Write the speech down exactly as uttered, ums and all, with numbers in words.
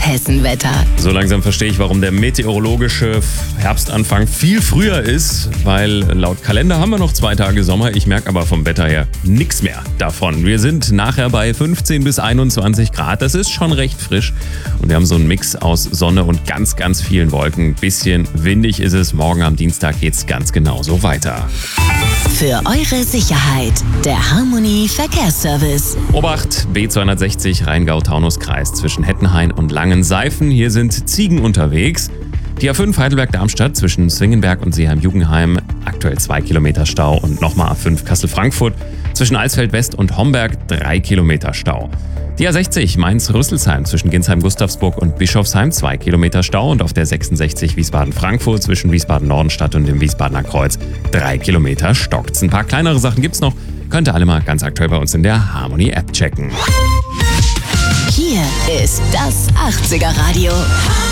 Hessenwetter. So langsam verstehe ich, warum der meteorologische Herbstanfang viel früher ist, weil laut Kalender haben wir noch zwei Tage Sommer. Ich merke aber vom Wetter her nichts mehr davon. Wir sind nachher bei fünfzehn bis einundzwanzig Grad. Das ist schon recht frisch und wir haben so einen Mix aus Sonne und ganz, ganz vielen Wolken. Bisschen windig ist es. Morgen am Dienstag geht's ganz genauso weiter. Für eure Sicherheit, der Harmony Verkehrsservice. Obacht, B zweihundertsechzig Rheingau-Taunus-Kreis zwischen Hettenhain und Langenseifen. Hier sind Ziegen unterwegs. Die A fünf Heidelberg-Darmstadt zwischen Zwingenberg und Seeheim-Jugenheim. Aktuell zwei Kilometer Stau. Und nochmal A fünf Kassel-Frankfurt zwischen Alsfeld-West und Homberg drei Kilometer Stau. Die A sechzig Mainz-Rüsselsheim zwischen Ginsheim-Gustavsburg und Bischofsheim zwei Kilometer Stau und auf der sechsundsechzig Wiesbaden-Frankfurt zwischen Wiesbaden-Nordenstadt und dem Wiesbadener Kreuz drei Kilometer stockt's. Ein paar kleinere Sachen gibt's noch, könnt ihr alle mal ganz aktuell bei uns in der Harmony-App checken. Hier ist das achtziger Radio.